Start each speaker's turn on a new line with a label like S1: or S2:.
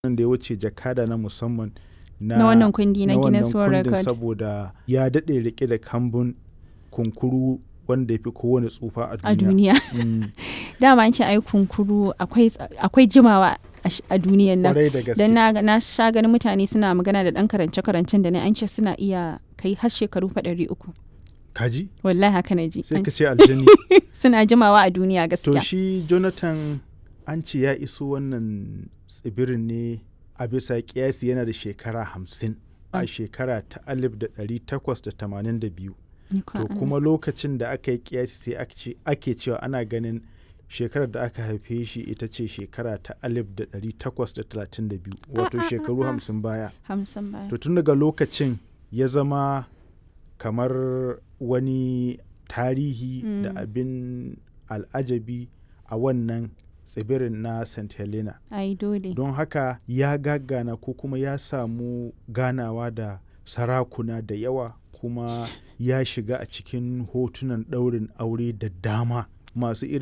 S1: nan da ya wuce jakada na musamman
S2: Na wannan kundi na Guinness World
S1: kundin
S2: Record.
S1: saboda ya daɗe rike da kambun kunkuru wanda ya fi kowane tsufa a
S2: A
S1: duniya.
S2: duniya. Dama an ce ai kunkuru akwai jimawa a duniyan nan.
S1: Kwarai da gaske.
S2: Dan na sha ganin mutane suna magana da ɗan karance-karancen da na an ce suna iya kai har shekaru 300.
S1: Kaji?
S2: Wallahi haka na ji.
S1: Sai ka ce aljani.
S2: Suna jimawa a duniya
S1: To
S2: gaskiya.
S1: shi Jonathan an ce ya iso wannan tsibirin ne a bisa kiyasi yana da shekara 50 a shekara ta 1882. To kuma lokacin da aka yi kiyasi sai ake cewa ana ganin shekarar da aka haife shi ita ce shekara ta 1832 wato shekaru 50 baya.
S2: 50 baya.
S1: To tun daga lokacin ya zama kamar wani tarihi da abin al'ajabi a wannan tsibirin na St. Helena.
S2: Ai dole.
S1: Don haka ya gagana ko kuma ya samu ganawa da sarakuna da yawa kuma ya shiga a cikin hotunan ɗaurin aure da dama masu